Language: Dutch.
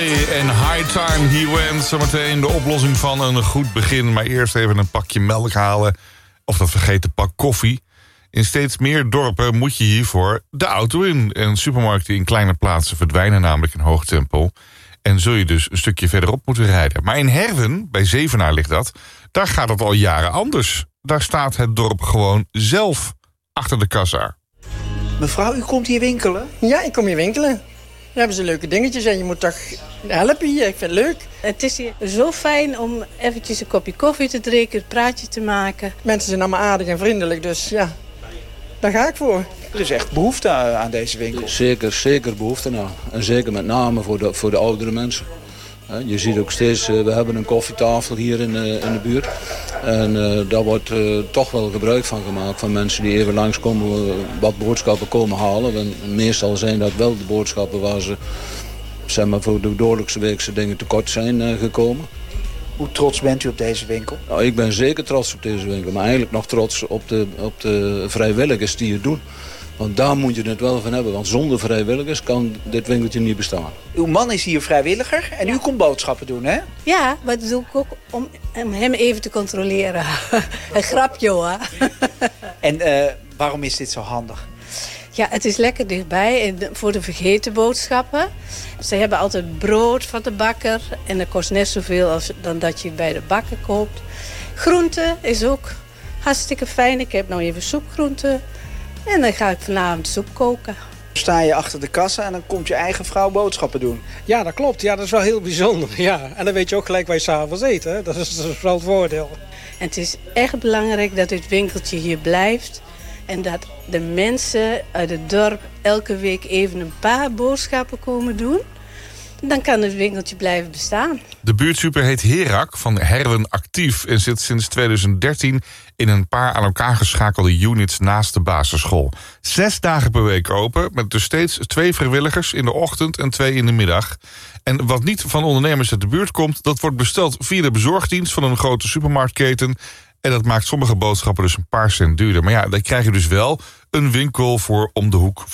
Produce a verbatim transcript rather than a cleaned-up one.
en High Time He Went. Zometeen de oplossing van een goed begin. Maar eerst even een pakje melk halen. Of dat vergeten pak koffie. In steeds meer dorpen moet je hiervoor de auto in. En supermarkten in kleine plaatsen verdwijnen namelijk in hoog tempo. En zul je dus een stukje verderop moeten rijden. Maar in Herwen, bij Zevenaar ligt dat, daar gaat het al jaren anders. Daar staat het dorp gewoon zelf achter de kassa. Mevrouw, u komt hier winkelen? Ja, ik kom hier winkelen. Dan hebben ze leuke dingetjes en je moet toch helpen hier. Ik vind het leuk. Het is hier zo fijn om eventjes een kopje koffie te drinken, een praatje te maken. Mensen zijn allemaal aardig en vriendelijk, dus ja, daar ga ik voor. Er is echt behoefte aan deze winkel. Zeker, zeker behoefte aan. En zeker met name voor de, voor de oudere mensen. Je ziet ook steeds, we hebben een koffietafel hier in de, in de buurt. En uh, daar wordt uh, toch wel gebruik van gemaakt van mensen die even langskomen, uh, wat boodschappen komen halen. En meestal zijn dat wel de boodschappen waar ze, zeg maar, voor de dagelijkse weekse dingen tekort zijn uh, gekomen. Hoe trots bent u op deze winkel? Nou, ik ben zeker trots op deze winkel, maar eigenlijk nog trots op de, op de vrijwilligers die het doen. Want daar moet je het wel van hebben. Want zonder vrijwilligers kan dit winkeltje niet bestaan. Uw man is hier vrijwilliger en ja. U komt boodschappen doen, hè? Ja, maar dat doe ik ook om hem even te controleren. Een grapje, hoor. En uh, waarom is dit zo handig? Ja, het is lekker dichtbij voor de vergeten boodschappen. Ze hebben altijd brood van de bakker. En dat kost net zoveel als dan dat je bij de bakker koopt. Groente is ook hartstikke fijn. Ik heb nou even soepgroenten. En dan ga ik vanavond soep koken. Sta je achter de kassa en dan komt je eigen vrouw boodschappen doen. Ja, dat klopt. Ja, dat is wel heel bijzonder. Ja. En dan weet je ook gelijk waar je s'avonds eet. Hè? Dat is, dat is wel het voordeel. En het is echt belangrijk dat dit winkeltje hier blijft. En dat de mensen uit het dorp elke week even een paar boodschappen komen doen. Dan kan het winkeltje blijven bestaan. De buurtsuper heet Herak van Herwen Actief en zit sinds tweeduizend dertien in een paar aan elkaar geschakelde units naast de basisschool. Zes dagen per week open, met dus steeds twee vrijwilligers in de ochtend en twee in de middag. En wat niet van ondernemers uit de buurt komt, dat wordt besteld via de bezorgdienst van een grote supermarktketen. En dat maakt sommige boodschappen dus een paar cent duurder. Maar ja, daar krijg je dus wel een winkel voor om de hoek